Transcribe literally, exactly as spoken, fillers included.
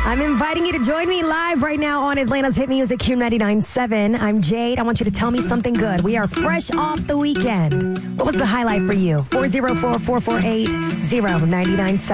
I'm inviting you to join me live right now on Atlanta's Hit Music Q ninety-nine point seven. I'm Jade. I want you to tell me something good. We are fresh off the weekend. What was the highlight for you? four oh four, four four eight, oh nine nine seven.